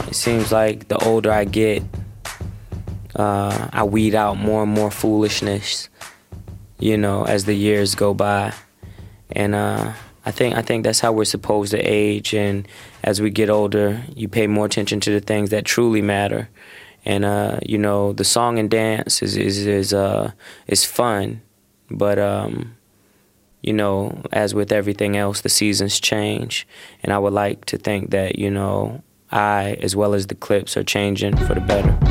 It seems like the older I get, I weed out more and more foolishness, as the years go by. And I think that's how we're supposed to age. And as we get older, you pay more attention to the things that truly matter. And the song and dance is fun, but as with everything else, the seasons change. And I would like to think that I, as well as the Clipse, are changing for the better.